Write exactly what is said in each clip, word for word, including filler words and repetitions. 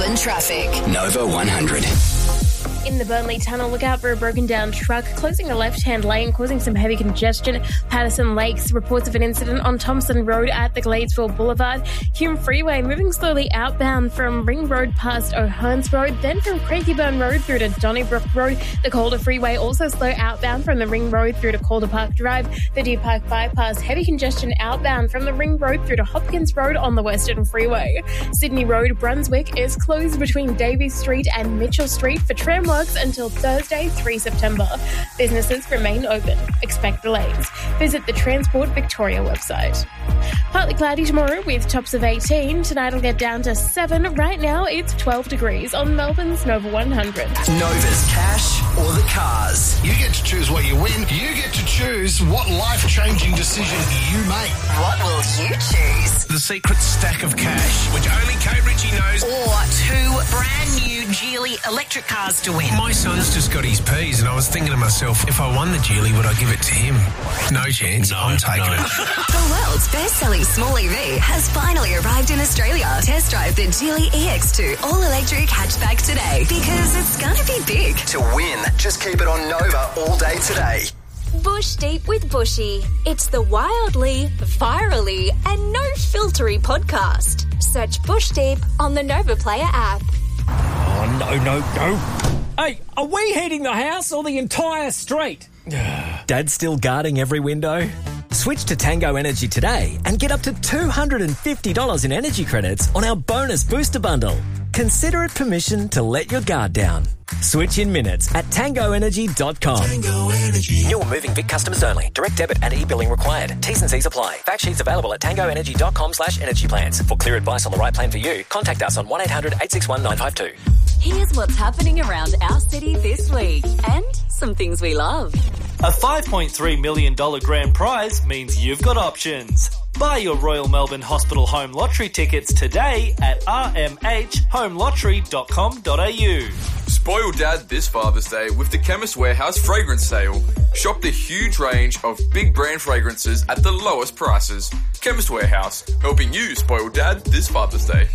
Melbourne traffic. Nova one hundred. In the Burnley Tunnel, look out for a broken down truck closing a left-hand lane, causing some heavy congestion. Patterson Lakes, reports of an incident on Thompson Road at the Gladesville Boulevard. Hume Freeway, moving slowly outbound from Ring Road past O'Hearns Road, then from Craigieburn Road through to Donnybrook Road. The Calder Freeway also slow outbound from the Ring Road through to Calder Park Drive. The Deer Park Bypass, heavy congestion outbound from the Ring Road through to Hopkins Road on the Western Freeway. Sydney Road, Brunswick, is closed between Davies Street and Mitchell Street for tram works until Thursday, the third of September. Businesses remain open. Expect delays. Visit the Transport Victoria website. Partly cloudy tomorrow with tops of eighteen. Tonight will get down to seven. Right now it's twelve degrees on Melbourne's Nova one hundred. Nova's cash or the cars. You get to choose what you win. You get to choose what life-changing decision you make. What will you choose? The secret stack of cash, which only Kate Ritchie knows. Or two brand new Geely electric cars to win. My son's just got his P's and I was thinking to myself, if I won the Geely, would I give it to him? No chance. No, I'm taking no. it. The world's best-selling small E V has finally arrived in Australia. Test drive the Geely E X two all-electric hatchback today because it's going to be big. To win, just keep it on Nova all day today. Bush Deep with Bushy. It's the wildly, virally, and no-filtery podcast. Search Bush Deep on the Nova Player app. Oh, no, no, no. Hey, are we heating the house or the entire street? Dad's still guarding every window? Switch to Tango Energy today and get up to two hundred fifty dollars in energy credits on our bonus booster bundle. Consider it permission to let your guard down. Switch in minutes at tango energy dot com. Tango Energy. New or moving Vic customers only. Direct debit and e-billing required. T's and C's apply. Fact sheets available at tango energy dot com slash energy plans. For clear advice on the right plan for you, contact us on one eight hundred eight six one nine five two. Here's what's happening around our city this week and some things we love. A five point three million dollars grand prize means you've got options. Buy your Royal Melbourne Hospital Home Lottery tickets today at r m h home lottery dot com dot a u. Spoil Dad this Father's Day with the Chemist Warehouse fragrance sale. Shop the huge range of big brand fragrances at the lowest prices. Chemist Warehouse, helping you spoil Dad this Father's Day.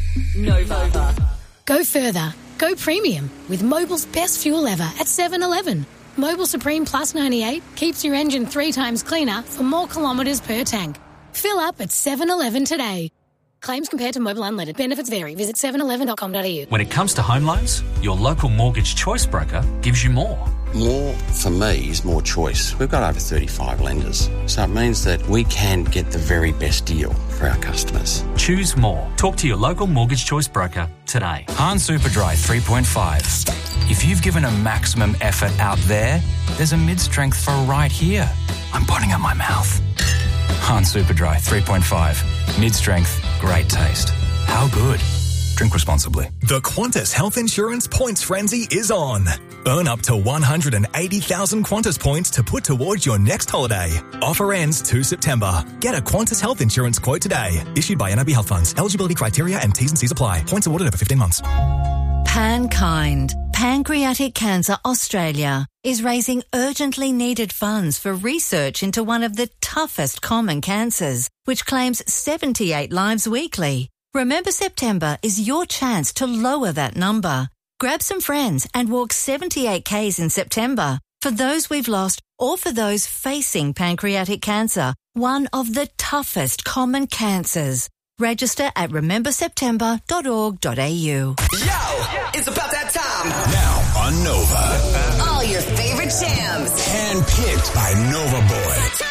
Nova. Go further. Go premium with Mobil's best fuel ever at seven eleven. Mobil Supreme Plus ninety-eight keeps your engine three times cleaner for more kilometres per tank. Fill up at seven eleven today. Claims compared to Mobil Unleaded. Benefits vary. Visit seven eleven dot com dot a u. When it comes to home loans, your local mortgage choice broker gives you more. More, for me, is more choice. We've got over thirty-five lenders, so it means that we can get the very best deal for our customers. Choose more. Talk to your local mortgage choice broker today. Hahn Superdry three point five. If you've given a maximum effort out there, there's a mid-strength for right here. I'm putting up my mouth. Hahn Superdry three point five. Mid-strength, great taste. How good? Drink responsibly. The Qantas Health Insurance Points Frenzy is on. Earn up to one hundred eighty thousand Qantas points to put towards your next holiday. Offer ends the second of September. Get a Qantas Health Insurance quote today. Issued by N I B Health Funds. Eligibility criteria and T's and C's apply. Points awarded over fifteen months. PanKind, Pancreatic Cancer Australia, is raising urgently needed funds for research into one of the toughest common cancers, which claims seventy-eight lives weekly. Remember September is your chance to lower that number. Grab some friends and walk seventy-eight kays in September for those we've lost or for those facing pancreatic cancer, one of the toughest common cancers. Register at remember september dot org dot a u. Yo, it's about that time. Now on Nova. All your favorite jams. Handpicked by Nova Boy.